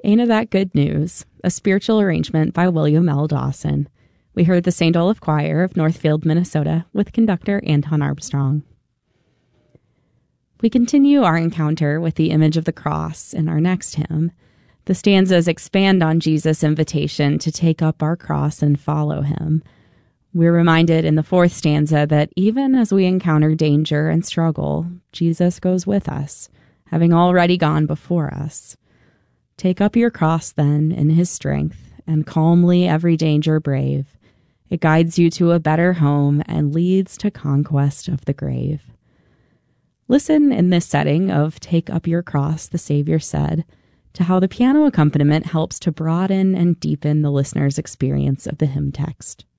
Ain't That Good News, a spiritual arrangement by William L. Dawson. We heard the St. Olaf Choir of Northfield, Minnesota, with conductor Anton Armstrong. We continue our encounter with the image of the cross in our next hymn. The stanzas expand on Jesus' invitation to take up our cross and follow him. We're reminded in the fourth stanza that even as we encounter danger and struggle, Jesus goes with us, having already gone before us. Take up your cross, then, in his strength, and calmly every danger brave. It guides you to a better home and leads to conquest of the grave. Listen in this setting of Take Up Your Cross, the Savior said, to how the piano accompaniment helps to broaden and deepen the listener's experience of the hymn text.